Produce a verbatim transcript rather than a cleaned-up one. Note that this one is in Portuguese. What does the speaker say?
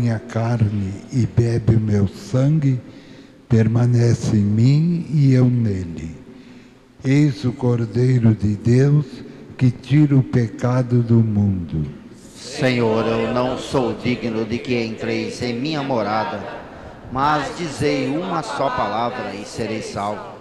minha carne e bebe o meu sangue, permanece em mim e eu nele. Eis o Cordeiro de Deus que tira o pecado do mundo. Senhor, eu não sou digno de que entreis em minha morada, mas dizei uma só palavra e serei salvo.